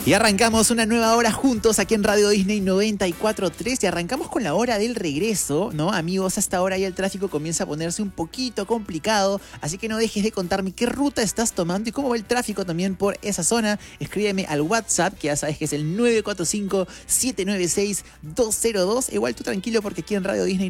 Y arrancamos una nueva hora juntos aquí en Radio Disney 94.3 y arrancamos con la hora del regreso, ¿no? Amigos, hasta ahora ya el tráfico comienza a ponerse un poquito complicado, así que no dejes de contarme qué ruta estás tomando y cómo va el tráfico también por esa zona. Escríbeme al WhatsApp, que ya sabes que es el 945-796-202. Igual tú tranquilo porque aquí en Radio Disney